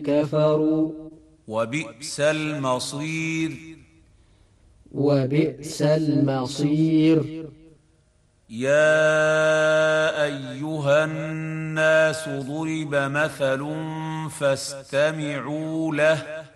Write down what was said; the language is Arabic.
كفروا وبئس المصير. وبئس المصير. يا أيها الناس ضرب مثل فاستمعوا له